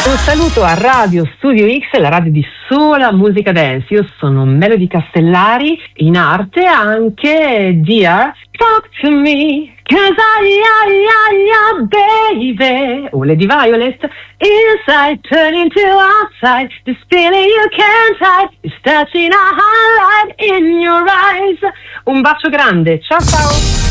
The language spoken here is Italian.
Un saluto a Radio Studio X, la radio di sola musica dance. Io sono Melody Castellari, in arte anche Dear Talk to Me, 'cause baby. O Lady Violet, inside turn into outside, this feeling you can't hide, is touching a highlight in your eyes. Un bacio grande, ciao ciao.